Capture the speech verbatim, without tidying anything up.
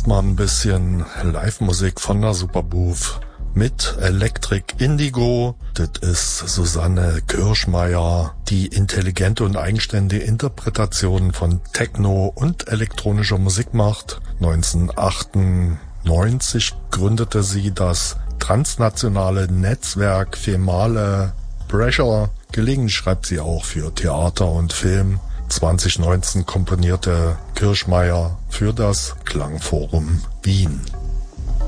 erstmal ein bisschen Live-Musik von der Superbooth mit Electric Indigo. Das ist Susanne Kirschmeier, die intelligente und eigenständige Interpretationen von Techno und elektronischer Musik macht. neunzehnhundertachtundneunzig gründete sie das transnationale Netzwerk Female Pressure. Gelegentlich schreibt sie auch für Theater und Film. zwanzig neunzehn komponierte Kirschmeier für das Klangforum Wien.